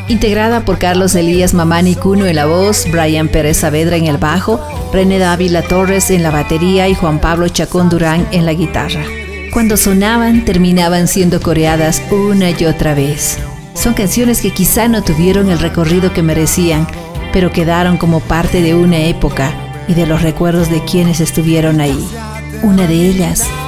integrada por Carlos Elías Mamani Cuno en la voz, Brian Pérez Saavedra en el bajo, René Dávila Torres en la batería y Juan Pablo Chacón Durán en la guitarra. Cuando sonaban, terminaban siendo coreadas una y otra vez. Son canciones que quizá no tuvieron el recorrido que merecían, pero quedaron como parte de una época y de los recuerdos de quienes estuvieron ahí. Una de ellas